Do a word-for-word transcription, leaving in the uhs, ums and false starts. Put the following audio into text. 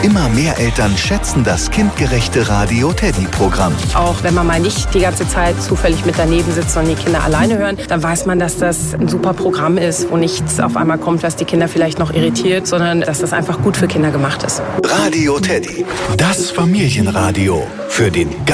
Immer mehr Eltern schätzen das kindgerechte Radio Teddy-Programm. Auch wenn man mal nicht die ganze Zeit zufällig mit daneben sitzt und die Kinder alleine hören, dann weiß man, dass das ein super Programm ist, wo nichts auf einmal kommt, was die Kinder vielleicht noch irritiert, sondern dass das einfach gut für Kinder gemacht ist. Radio Teddy, das Familienradio für den